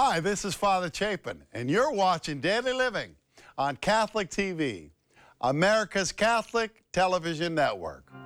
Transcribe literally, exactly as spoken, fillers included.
Hi, this is Father Chapin, and you're watching Daily Living on Catholic T V, America's Catholic Television Network.